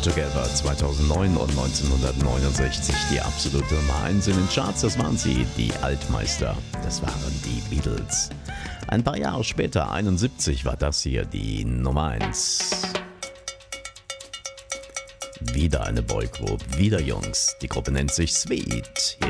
Together 2009 und 1969 die absolute Nummer 1 in den Charts. Das waren sie, die Altmeister. Das waren die Beatles. Ein paar Jahre später, 71, war das hier die Nummer 1. Wieder eine Boygroup, wieder Jungs. Die Gruppe nennt sich Sweet. Hier